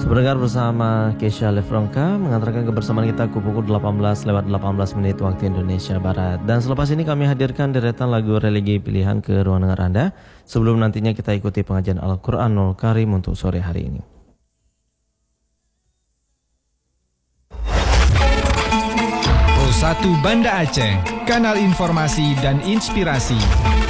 Pendengar bersama Kesha Lefronka mengantarkan kebersamaan kita ke pukul 18:18 waktu Indonesia Barat. Dan selepas ini kami hadirkan deretan lagu religi pilihan ke ruang dengar Anda. Sebelum nantinya kita ikuti pengajian Al-Quranul Karim untuk sore hari ini. Pro 1 Banda Aceh, kanal informasi dan inspirasi.